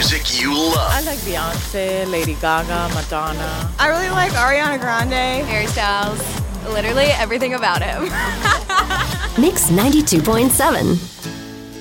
music you love. I like Beyonce, Lady Gaga, Madonna. I really like Ariana Grande. Harry Styles. Literally everything about him. Mix 92.7.